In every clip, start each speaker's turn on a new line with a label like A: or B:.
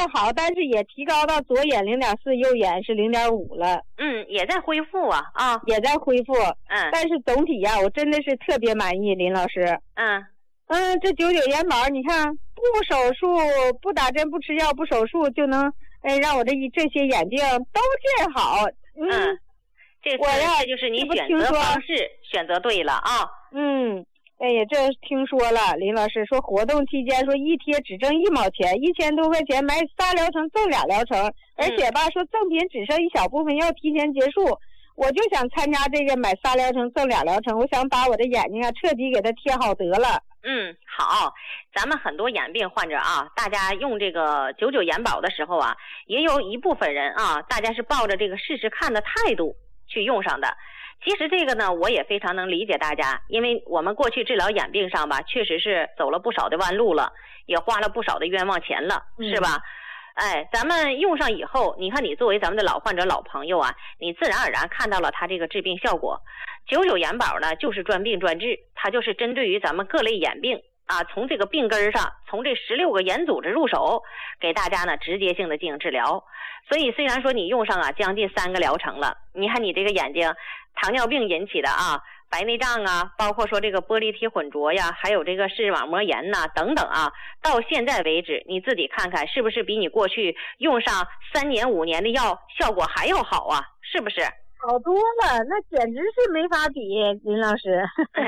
A: 好，但是也提高到左眼0.4，右眼是0.5了。
B: 也在恢复啊，
A: 也在恢复。但是总体呀，我真的是特别满意，林老师。这99眼保，你看不手术、不打针、不吃药、不手术就能，让我这些眼病都治好。
B: 这就是你选择方式选择对了啊。
A: 哎呀，这听说了，林老师说活动期间说一贴只挣1毛钱，1000多块钱买3疗程赠2疗程，而且吧说赠品只剩一小部分要提前结束。我就想参加这个买3疗程赠2疗程，我想把我的眼睛啊彻底给它贴好得了。
B: 好，咱们很多眼病患者啊，大家用这个99眼保的时候啊，也有一部分人啊，大家是抱着这个试试看的态度去用上的。其实这个呢，我也非常能理解大家，因为我们过去治疗眼病上吧，确实是走了不少的弯路了，也花了不少的冤枉钱了，是吧？咱们用上以后，你看你作为咱们的老患者、老朋友啊，你自然而然看到了它这个治病效果。99眼保呢，就是专病专治，它就是针对于咱们各类眼病啊，从这个病根上，从这16个眼组织入手，给大家呢直接性的进行治疗。所以虽然说你用上啊将近3个疗程了，你看你这个眼睛糖尿病引起的啊，白内障啊，包括说这个玻璃体混浊呀，还有这个视网膜炎呐，等等啊，到现在为止你自己看看是不是比你过去用上3年5年的药效果还要好啊？是不是？
A: 好多了，那简直是没法比，林老师。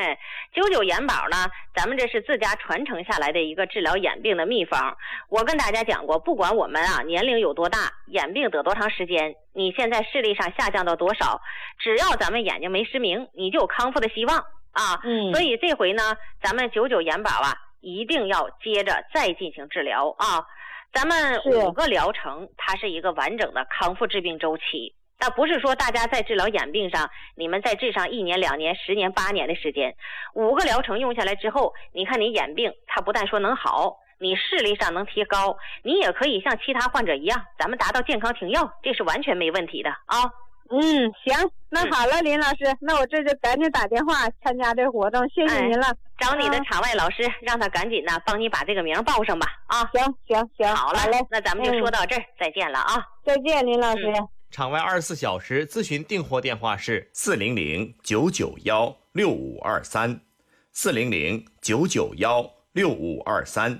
B: 99眼保呢，咱们这是自家传承下来的一个治疗眼病的秘方。我跟大家讲过，不管我们啊年龄有多大，眼病得多长时间，你现在视力上下降到多少，只要咱们眼睛没失明，你就有康复的希望啊。所以这回呢，咱们99眼保啊，一定要接着再进行治疗啊。咱们5个疗程，它是一个完整的康复治病周期。那不是说大家在治疗眼病上，你们再治上1年、2年、10年、8年的时间，5个疗程用下来之后，你看你眼病它不但说能好，你视力上能提高，你也可以像其他患者一样，咱们达到健康停药，这是完全没问题的啊。
A: 行，那好了，林老师，那我这就赶紧打电话参加这活动，谢谢您了。
B: 找你的场外老师，让他赶紧呢帮你把这个名报上吧啊。
A: 行，
B: 好了，那咱们就说到这儿，再见了啊。
A: 再见，林老师。
C: 场外24小时咨询订货电话是400-991-6523 400-991-6523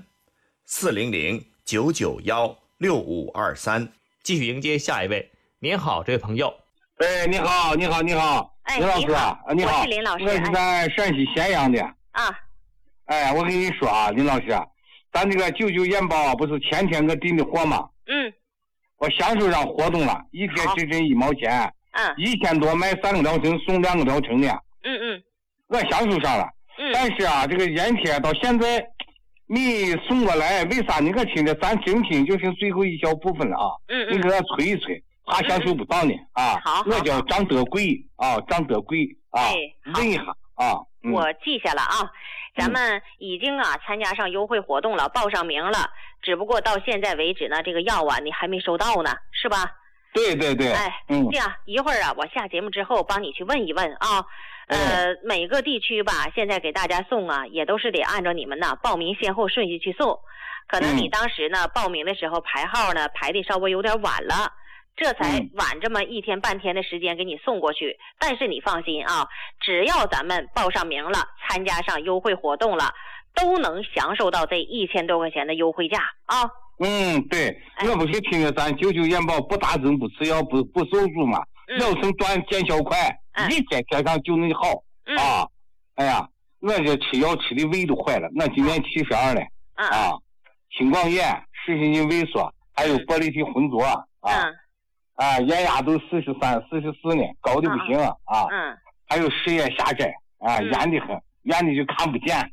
C: 400-991-6523。继续迎接下一位。您好，这位朋友。
D: 你好。林老师啊，你好，
B: 我是林老师，
D: 我是在陕西咸阳的
B: 啊。
D: 我跟你说啊，林老师，咱这个99眼保不是前天个订的货吗？我享受上活动了，一天只挣1毛钱，1000多买3个疗程送2个疗程的，我享受上了。但是啊，这个眼贴到现在没送过来，为啥？你看现在咱整品就剩最后一小部分了啊，你给他催一催，他享受不到呢啊。我叫张德贵啊，问一下啊。
B: 我记下了啊，咱们已经啊参加上优惠活动了，报上名了，只不过到现在为止呢，这个药啊你还没收到呢，是吧？
D: 对。这
B: 样一会儿啊，我下节目之后帮你去问一问啊。每个地区吧，现在给大家送啊，也都是得按照你们呢报名先后顺序去送。可能你当时呢报名的时候排号呢排的稍微有点晚了。这才晚这么1天半天的时间给你送过去，但是你放心啊，只要咱们报上名了，参加上优惠活动了，都能享受到这1000多块钱的优惠价啊。
D: 对，我不是听着咱99眼保不打针不吃药不手术嘛，疗程短见效快，一天贴上就能好啊。哎呀，我这吃药吃的胃都坏了，我今年72了青光眼、视神经萎缩，还有玻璃体混浊眼压都43、44呢，高的不行还有视野狭窄远的很，远的就看不见，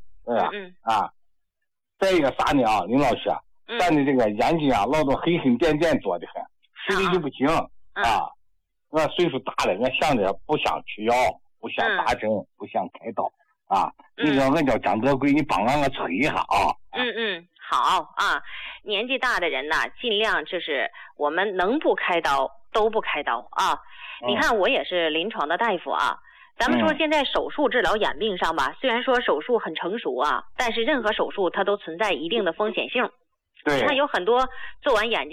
D: 再一个啥呢林老师咱的这个眼睛老多黑黑点点多的很，视力就不行我岁数大了，我想着不想吃药，不想打针，不想开刀你说我叫张德贵，你帮我催一下
B: 好啊，年纪大的人呢，尽量就是我们能不开刀都不开刀啊。你看我也是临床的大夫啊，咱们说现在手术治疗眼病上吧，虽然说手术很成熟但是任何手术它都存在一定的风险性。你看有很多做完眼睛